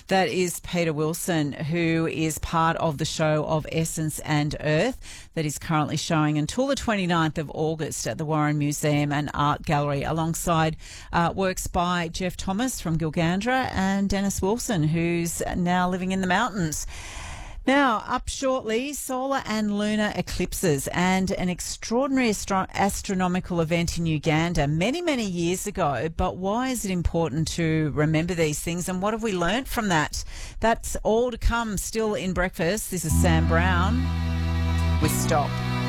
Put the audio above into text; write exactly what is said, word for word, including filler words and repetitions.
That is Peter Wilson, who is part of the show of Essence and Earth that is currently showing until the twenty-ninth of August at the Warren Museum and Art Gallery, alongside uh, works by Jeff Thomas from Gilgandra and Dennis Wilson, who's now living in the mountains. Now, up shortly, solar and lunar eclipses and an extraordinary astro- astronomical event in Uganda many, many years ago. But why is it important to remember these things, and what have we learnt from that? That's all to come still in breakfast. This is Sam Brown with Stop.